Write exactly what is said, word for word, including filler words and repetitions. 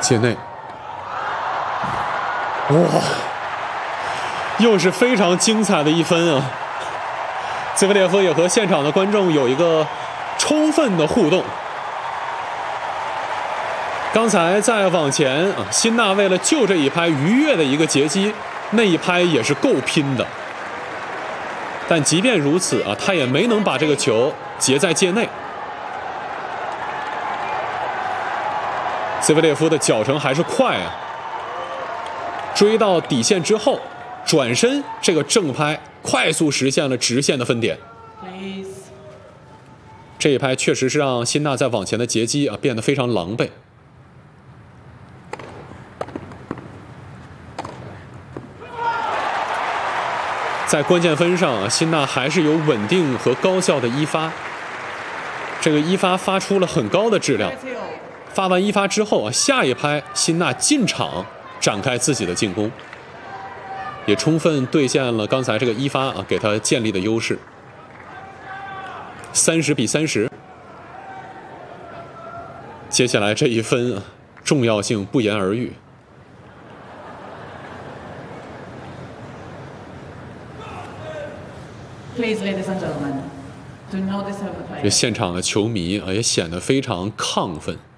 界内，哇，又是非常精彩的一分啊！兹维列夫也和现场的观众有一个充分的互动。刚才在往前啊，辛纳为了救这一拍愉悦的一个截击，那一拍也是够拼的。但即便如此啊，他也没能把这个球截在界内。兹维列夫的脚程还是快啊，追到底线之后，转身这个正拍快速实现了直线的分点。这一拍确实是让辛纳在往前的截击啊变得非常狼狈。在关键分上啊，辛纳还是有稳定和高效的一发。这个一发发出了很高的质量。发完一发之后啊，下一拍辛纳进场展开自己的进攻，也充分兑现了刚才这个一发啊给他建立的优势。三十比三十，接下来这一分啊，重要性不言而喻。 Please, ladies and gentlemen, do not disturb the player. 这现场的球迷啊也显得非常亢奋。